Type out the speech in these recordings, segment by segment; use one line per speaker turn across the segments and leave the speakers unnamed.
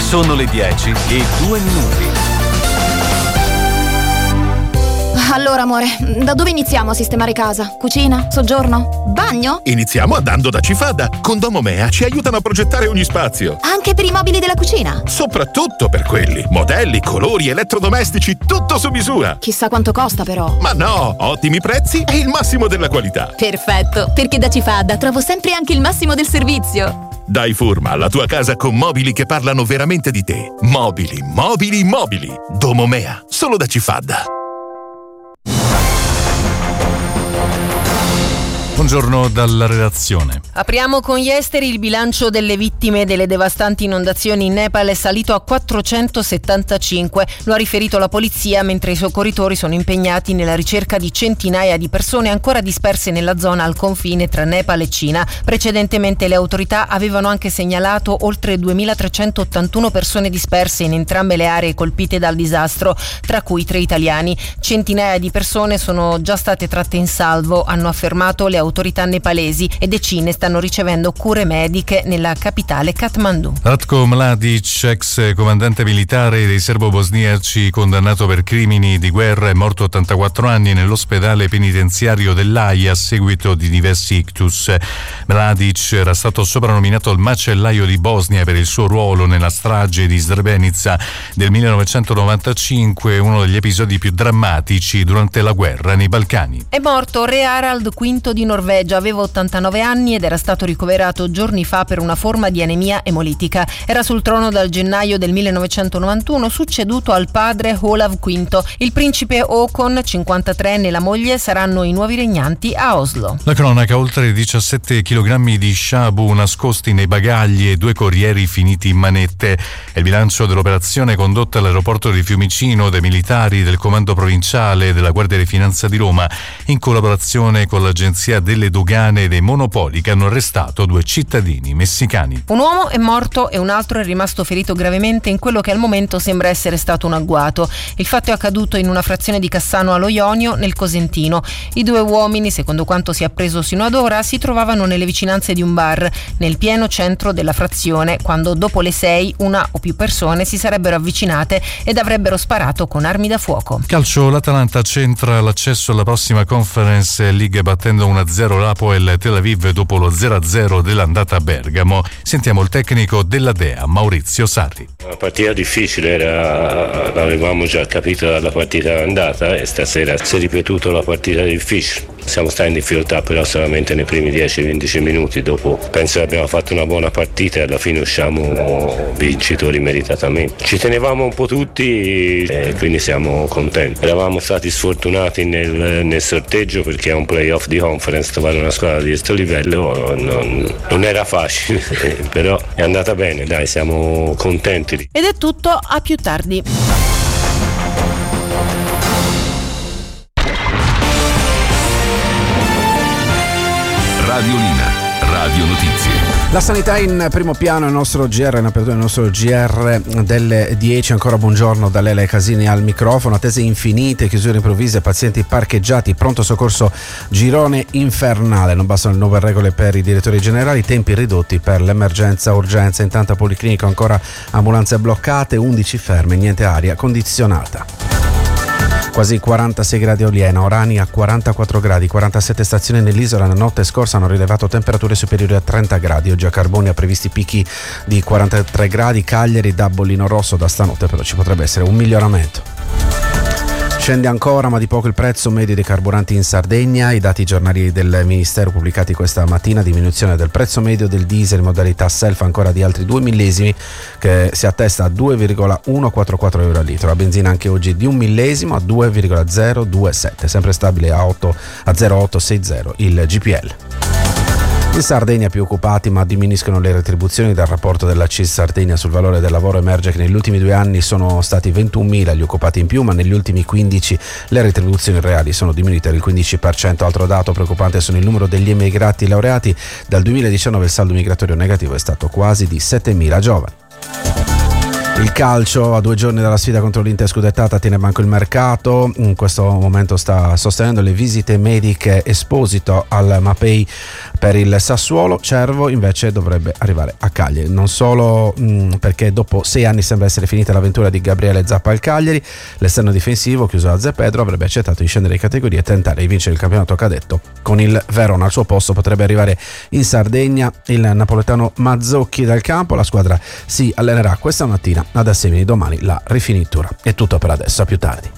Sono le 10:02.
Allora, amore, da dove iniziamo a sistemare casa? Cucina? Soggiorno? Bagno?
Iniziamo andando da Cifada. Con Domomea ci aiutano a progettare ogni spazio.
Anche per i mobili della cucina?
Soprattutto per quelli. Modelli, colori, elettrodomestici, tutto su misura.
Chissà quanto costa, però.
Ma no, ottimi prezzi e il massimo della qualità.
Perfetto, perché da Cifada trovo sempre anche il massimo del servizio.
Dai Furma alla tua casa con mobili che parlano veramente di te. Mobili, mobili, mobili. Domomea, solo da Cifada.
Buongiorno dalla redazione.
Apriamo con gli esteri. Il bilancio delle vittime delle devastanti inondazioni in Nepal è salito a 475. Lo ha riferito la polizia, mentre i soccorritori sono impegnati nella ricerca di centinaia di persone ancora disperse nella zona al confine tra Nepal e Cina. Precedentemente le autorità avevano anche segnalato oltre 2381 persone disperse in entrambe le aree colpite dal disastro, tra cui 3 italiani. Centinaia di persone sono già state tratte in salvo, hanno affermato le autorità nepalesi, e decine stanno ricevendo cure mediche nella capitale Kathmandu.
Ratko Mladic, ex comandante militare dei serbo-bosniaci condannato per crimini di guerra, è morto a 84 anni nell'ospedale penitenziario dell'Aia a seguito di diversi ictus. Mladic era stato soprannominato il macellaio di Bosnia per il suo ruolo nella strage di Srebrenica del 1995, uno degli episodi più drammatici durante la guerra nei Balcani.
È morto re Harald V di Norvegia, aveva 89 anni ed era stato ricoverato giorni fa per una forma di anemia emolitica. Era sul trono dal gennaio del 1991, succeduto al padre Olav V. Il principe Håkon, 53, e la moglie saranno i nuovi regnanti a Oslo.
La cronaca: oltre 17 kg di shabu nascosti nei bagagli e 2 corrieri finiti in manette. È il bilancio dell'operazione condotta all'aeroporto di Fiumicino dai militari del comando provinciale della Guardia di Finanza di Roma, in collaborazione con l'Agenzia delle Dogane e dei Monopoli, che hanno arrestato 2 cittadini messicani.
Un uomo è morto e un altro è rimasto ferito gravemente in quello che al momento sembra essere stato un agguato. Il fatto è accaduto in una frazione di Cassano allo Ionio, nel Cosentino. I 2 uomini, secondo quanto si è appreso sino ad ora, si trovavano nelle vicinanze di un bar nel pieno centro della frazione, quando dopo le 6 una o più persone si sarebbero avvicinate ed avrebbero sparato con armi da fuoco.
Calcio: l'Atalanta centra l'accesso alla prossima Conference League battendo 1-0 l'Hapoel Tel Aviv dopo lo 0-0 dell'andata a Bergamo. Sentiamo il tecnico della Dea, Maurizio Sarri.
Una partita difficile, l'avevamo già capito dalla partita andata, e stasera si è ripetuto la partita difficile. Siamo stati in difficoltà però solamente nei primi 10-15 minuti. Dopo penso che abbiamo fatto una buona partita e alla fine usciamo vincitori meritatamente. Ci tenevamo un po' tutti e quindi siamo contenti. Eravamo stati sfortunati nel sorteggio, perché è un playoff di conference, trovare una squadra di questo livello non era facile, però è andata bene, dai, siamo contenti.
Ed è tutto, a più tardi.
Radiolina, Radio Notizie.
La sanità in primo piano, il nostro GR, in apertura del nostro GR delle 10. Ancora buongiorno da Lele Casini al microfono. Attese infinite, chiusure improvvise, pazienti parcheggiati, pronto soccorso girone infernale. Non bastano le nuove regole per i direttori generali, tempi ridotti per l'emergenza urgenza. Intanto a Policlinico ancora ambulanze bloccate, 11 ferme, niente aria condizionata. Quasi 46 gradi a Oliena, Orani a 44 gradi, 47 stazioni nell'isola. La notte scorsa hanno rilevato temperature superiori a 30 gradi. Oggi a Carboni ha previsti picchi di 43 gradi, Cagliari da bollino rosso. Da stanotte però ci potrebbe essere un miglioramento. Scende ancora, ma di poco, il prezzo medio dei carburanti in Sardegna. I dati giornalieri del Ministero pubblicati questa mattina: diminuzione del prezzo medio del diesel in modalità self ancora di altri 2 millesimi, che si attesta a 2,144 euro al litro. La benzina anche oggi di 1 millesimo a 2,027, sempre stabile a 0,860 il GPL. In Sardegna più occupati, ma diminuiscono le retribuzioni. Dal rapporto della CIS Sardegna sul valore del lavoro emerge che negli ultimi 2 anni sono stati 21.000 gli occupati in più, ma negli ultimi 15 le retribuzioni reali sono diminuite del 15%. Altro dato preoccupante sono il numero degli emigrati laureati. Dal 2019 il saldo migratorio negativo è stato quasi di 7.000 giovani. Il calcio, a 2 giorni dalla sfida contro l'Inter scudettata, tiene banco il mercato. In questo momento sta sostenendo le visite mediche Esposito al Mapei per il Sassuolo. Cervo invece dovrebbe arrivare a Cagliari, non solo perché dopo 6 anni sembra essere finita l'avventura di Gabriele Zappa al Cagliari. L'esterno difensivo, chiuso da Zepedro, avrebbe accettato di scendere in categoria e tentare di vincere il campionato cadetto con il Verona. Al suo posto potrebbe arrivare in Sardegna il napoletano Mazzocchi dal campo. La squadra si allenerà questa mattina ad Assemini, domani la rifinitura. È tutto per adesso, a più tardi.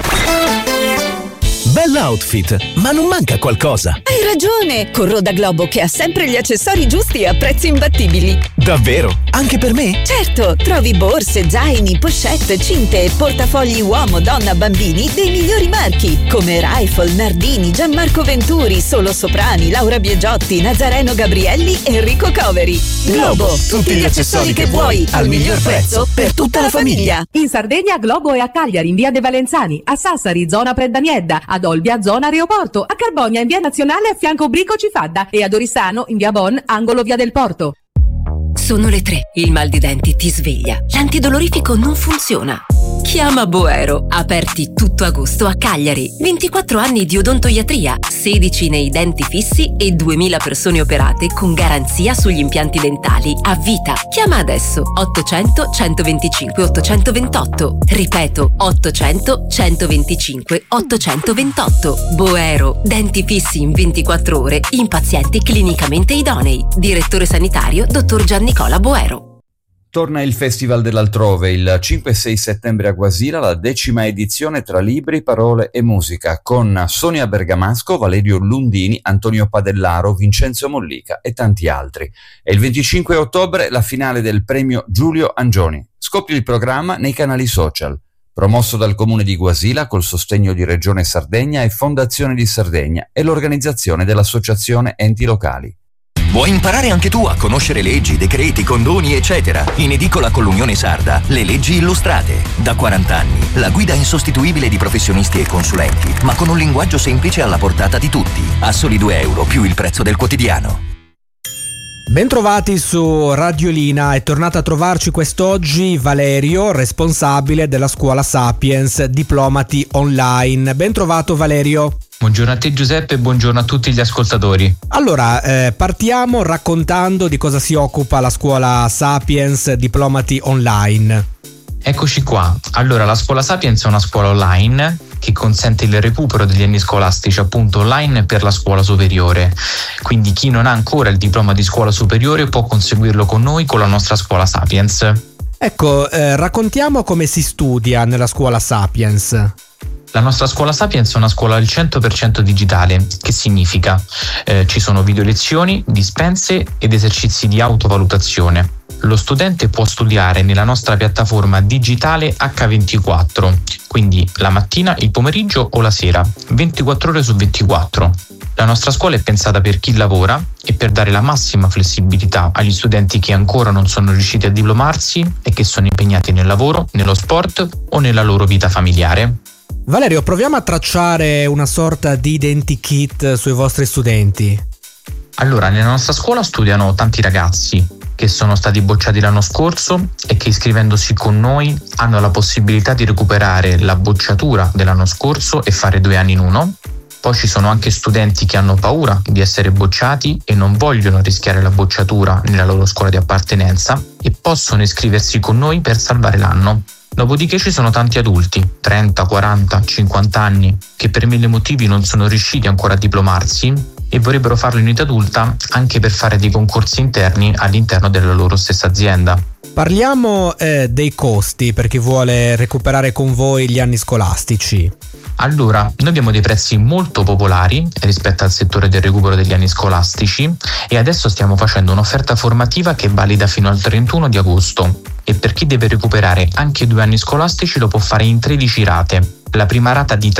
Bell'outfit, ma non manca qualcosa.
Hai ragione! Corro da Globo che ha sempre gli accessori giusti a prezzi imbattibili.
Davvero? Anche per me?
Certo, trovi borse, zaini, pochette, cinte e portafogli uomo, donna, bambini dei migliori marchi come Rifle, Nardini, Gianmarco Venturi, Solo Soprani, Laura Biegiotti, Nazareno Gabrielli e Enrico Coveri. Globo, tutti gli accessori che vuoi al miglior prezzo per tutta la famiglia.
In Sardegna Globo è a Cagliari in via De Valenzani, a Sassari zona Predaniedda, ad Olbia zona Aeroporto, a Carbonia in via Nazionale a fianco Brico Cifadda e ad Oristano in via Bon angolo via del Porto.
Sono le 3, il mal di denti ti sveglia, l'antidolorifico non funziona. Chiama Boero, aperti tutto agosto a Cagliari, 24 anni di odontoiatria, 16 nei denti fissi e 2000 persone operate con garanzia sugli impianti dentali a vita. Chiama adesso 800 125 828, ripeto 800 125 828. Boero, denti fissi in 24 ore in pazienti clinicamente idonei. Direttore sanitario dottor Giannicola Boero.
Torna il Festival dell'Altrove il 5 e 6 settembre a Guasira, la 10ª edizione tra libri, parole e musica, con Sonia Bergamasco, Valerio Lundini, Antonio Padellaro, Vincenzo Mollica e tanti altri. E il 25 ottobre la finale del premio Giulio Angioni. Scopri il programma nei canali social. Promosso dal Comune di Guasila col sostegno di Regione Sardegna e Fondazione di Sardegna e l'organizzazione dell'Associazione Enti Locali.
Vuoi imparare anche tu a conoscere leggi, decreti, condoni, eccetera? In edicola con l'Unione Sarda, le leggi illustrate. Da 40 anni, la guida insostituibile di professionisti e consulenti, ma con un linguaggio semplice alla portata di tutti. A soli €2 più il prezzo del quotidiano.
Bentrovati su Radiolina, è tornato a trovarci quest'oggi Valerio, responsabile della scuola Sapiens Diplomati Online. Bentrovato Valerio.
Buongiorno a te Giuseppe e buongiorno a tutti gli ascoltatori.
Allora, partiamo raccontando di cosa si occupa la scuola Sapiens Diplomati Online.
Eccoci qua. Allora, la scuola Sapiens è una scuola online che consente il recupero degli anni scolastici appunto online per la scuola superiore. Quindi chi non ha ancora il diploma di scuola superiore può conseguirlo con noi, con la nostra scuola Sapiens.
Ecco, raccontiamo come si studia nella scuola Sapiens.
La nostra scuola Sapiens è una scuola al 100% digitale. Che significa? Ci sono video lezioni, dispense ed esercizi di autovalutazione. Lo studente può studiare nella nostra piattaforma digitale H24, quindi la mattina, il pomeriggio o la sera, 24 ore su 24. La nostra scuola è pensata per chi lavora e per dare la massima flessibilità agli studenti che ancora non sono riusciti a diplomarsi e che sono impegnati nel lavoro, nello sport o nella loro vita familiare.
Valerio, proviamo a tracciare una sorta di identikit sui vostri studenti.
Allora, nella nostra scuola studiano tanti ragazzi che sono stati bocciati l'anno scorso e che iscrivendosi con noi hanno la possibilità di recuperare la bocciatura dell'anno scorso e fare 2 anni in uno. Poi ci sono anche studenti che hanno paura di essere bocciati e non vogliono rischiare la bocciatura nella loro scuola di appartenenza e possono iscriversi con noi per salvare l'anno. Dopodiché ci sono tanti adulti, 30, 40, 50 anni, che per 1000 motivi non sono riusciti ancora a diplomarsi e vorrebbero farlo in età adulta anche per fare dei concorsi interni all'interno della loro stessa azienda.
Parliamo dei costi per chi vuole recuperare con voi gli anni scolastici.
Allora, noi abbiamo dei prezzi molto popolari rispetto al settore del recupero degli anni scolastici e adesso stiamo facendo un'offerta formativa che è valida fino al 31 di agosto e per chi deve recuperare anche 2 anni scolastici lo può fare in 13 rate. La prima rata di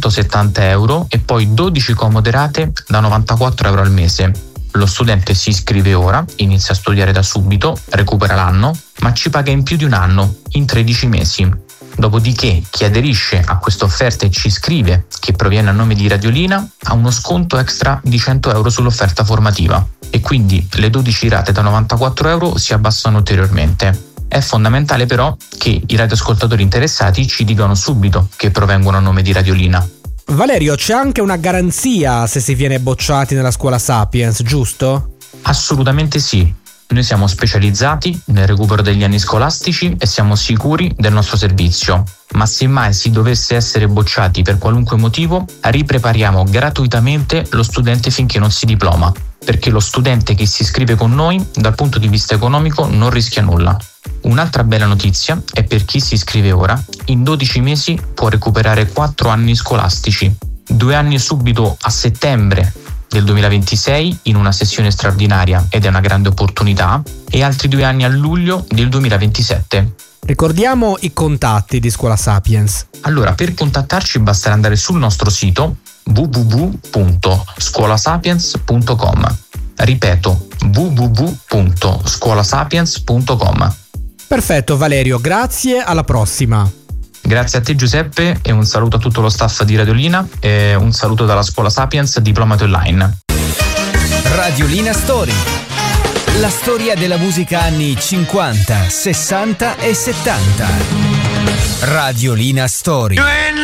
€370 e poi 12 comode rate da €94 al mese. Lo studente si iscrive ora, inizia a studiare da subito, recupera l'anno, ma ci paga in più di un anno, in 13 mesi. Dopodiché chi aderisce a questa offerta e ci scrive che proviene a nome di Radiolina ha uno sconto extra di €100 sull'offerta formativa e quindi le 12 rate da €94 si abbassano ulteriormente. È fondamentale però che i radioascoltatori interessati ci dicano subito che provengono a nome di Radiolina.
Valerio, c'è anche una garanzia se si viene bocciati nella scuola Sapiens, giusto?
Assolutamente sì. Noi siamo specializzati nel recupero degli anni scolastici e siamo sicuri del nostro servizio. Ma se mai si dovesse essere bocciati per qualunque motivo, riprepariamo gratuitamente lo studente finché non si diploma, perché lo studente che si iscrive con noi dal punto di vista economico non rischia nulla. Un'altra bella notizia è per chi si iscrive ora, in 12 mesi può recuperare 4 anni scolastici, 2 anni subito a settembre del 2026 in una sessione straordinaria ed è una grande opportunità, e altri 2 anni a luglio del 2027.
Ricordiamo i contatti di Scuola Sapiens.
Allora, per contattarci basterà andare sul nostro sito www.scolasapiens.com. Ripeto, www.scolasapiens.com.
Perfetto Valerio, grazie, alla prossima.
Grazie a te Giuseppe e un saluto a tutto lo staff di Radiolina e un saluto dalla Scuola Sapiens Diplomato Online.
Radiolina Story. La storia della musica anni 50, 60 e 70. Radiolina Story.